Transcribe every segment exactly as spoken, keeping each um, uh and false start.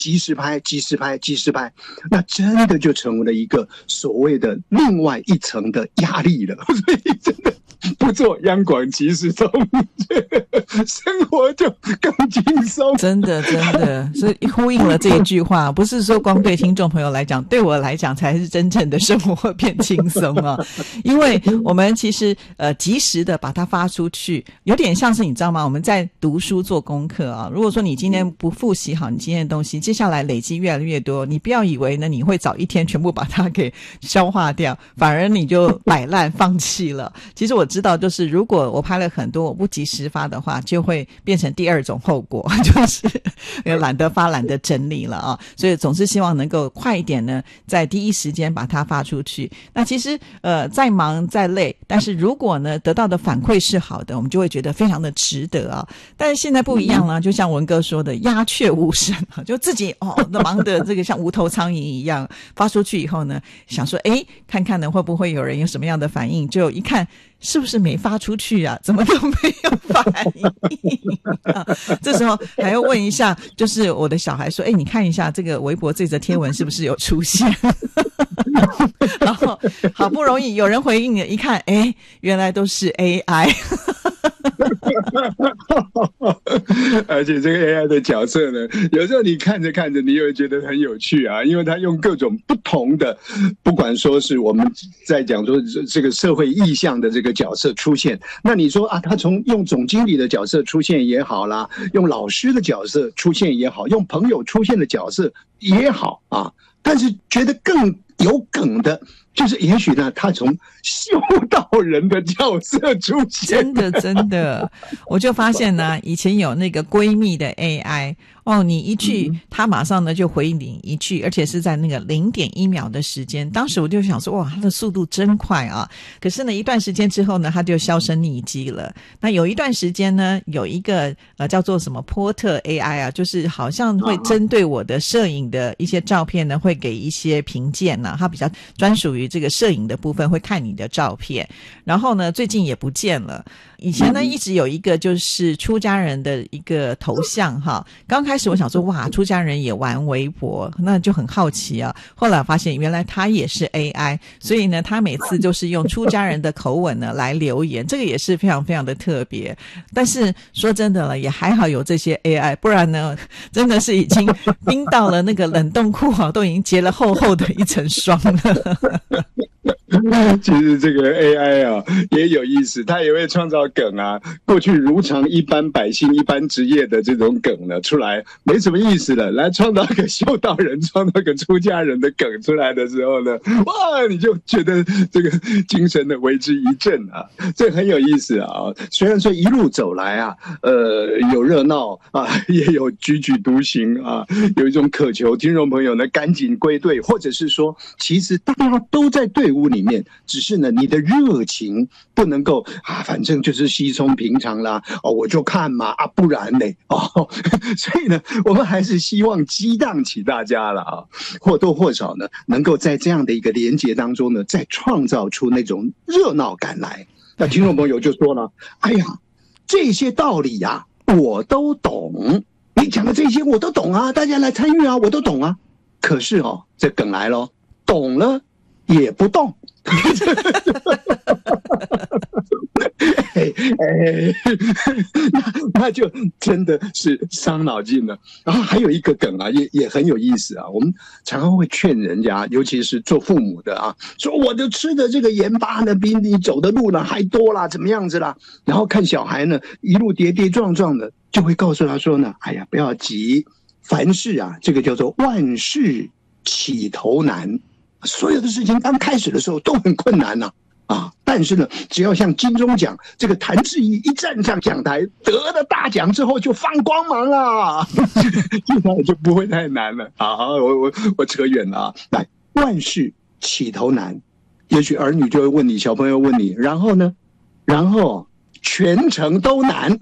即时拍即时拍即时拍，那真的就成为了一个所谓的另外一层的压力了。所以真的不做央广即时通，生活就更轻松。 真的真的，所以呼应了这一句话，不是说光对听众朋友来讲，对我来讲才是真正的生活会变轻松啊。因为我们其实呃及时的把它发出去，有点像是你知道吗？我们在读书做功课啊，如果说你今天不复习好你今天的东西，接下来累积越来越多，你不要以为呢你会早一天全部把它给消化掉，反而你就摆烂放弃了。其实我知道，就是如果我拍了很多我不及时发的话，就会变成第二种后果，就是懒得发懒得整理了啊。所以总是希望能够快一点呢，在第一时间把它发出去。那其实呃再忙再累，但是如果呢得到的反馈是好的，我们就会觉得非常的值得啊。但是现在不一样了，就像文哥说的，鸦雀无声，就自己哦忙得这个像无头苍蝇一样，发出去以后呢，想说诶看看呢会不会有人有什么样的反应，就一看是不是没发出去啊？怎么都没有反应、啊、这时候还要问一下，就是我的小孩说：“哎，你看一下这个微博这则贴文是不是有出现？”然后好不容易有人回应了，一看，哎，原来都是 A I。 而且这个 A I 的角色呢，有时候你看着看着你也会觉得很有趣啊，因为他用各种不同的，不管说是我们在讲说这个社会意向的这个角色出现，那你说啊，他从用总经理的角色出现也好啦，用老师的角色出现也好，用朋友出现的角色也好啊，但是觉得更有梗的就是也许呢他从修道人的角色出现。 真的真的，我就发现呢，以前有那个闺蜜的 A I 哦，你一句他马上呢就回你一句，而且是在那个零点一秒的时间。当时我就想说，哇，他的速度真快啊！可是呢，一段时间之后呢，他就销声匿迹了。那有一段时间呢，有一个呃叫做什么波特 A I 啊，就是好像会针对我的摄影的一些照片呢，会给一些评鉴啊，他比较专属于这个摄影的部分，会看你的照片。然后呢，最近也不见了。以前呢，一直有一个就是出家人的一个头像哈。刚开始我想说，哇，出家人也玩微博，那就很好奇啊。后来发现原来他也是 A I， 所以呢，他每次就是用出家人的口吻呢来留言，这个也是非常非常的特别。但是说真的了，也还好有这些 A I， 不然呢，真的是已经冰到了那个冷冻库啊，都已经结了厚厚的一层霜了。 其实这个 A I 啊也有意思，它也会创造梗啊。过去如常一般百姓、一般职业的这种梗呢出来，没什么意思了。来创造个修道人、创造个出家人的梗出来的时候呢，哇，你就觉得这个精神的为之一振啊，这很有意思啊。虽然说一路走来啊，呃，有热闹啊，也有踽踽独行啊，有一种渴求听众朋友呢赶紧归队，或者是说，其实大家都在队伍里面，只是呢你的热情不能够啊，反正就是稀松平常啦，哦，我就看嘛啊，不然嘞哦，所以呢，我们还是希望激荡起大家了啊，或多或少呢，能够在这样的一个连结当中呢，再创造出那种热闹感来。那听众朋友就说了，哎呀，这些道理呀、啊，我都懂，你讲的这些我都懂啊，大家来参与啊，我都懂啊。可是哦，这梗来咯，懂了也不动。哎哎，那那就真的是伤脑筋了。然后还有一个梗啊，也也很有意思啊。我们常常会劝人家，尤其是做父母的啊，说我的吃的这个盐巴呢，比你走的路呢还多啦，怎么样子啦？然后看小孩呢，一路跌跌撞撞的，就会告诉他说呢，哎呀，不要急，凡事啊，这个叫做万事起头难。所有的事情刚开始的时候都很困难呐、啊，啊！但是呢，只要像金钟奖这个谭志毅一站上讲台得了大奖之后就放光芒啦，这就不会太难了。好，我我我扯远了啊！来，万事起头难，也许儿女就会问你，小朋友问你，然后呢？然后全程都难。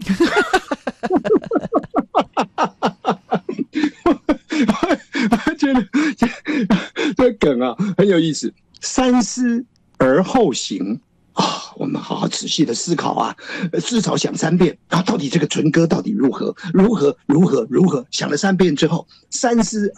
我觉得这个梗啊很有意思，三思而后行啊、哦，我们好好仔细的思考啊，至少想三遍啊，到底这个纯哥到底如何如何如何如何？想了三遍之后，三思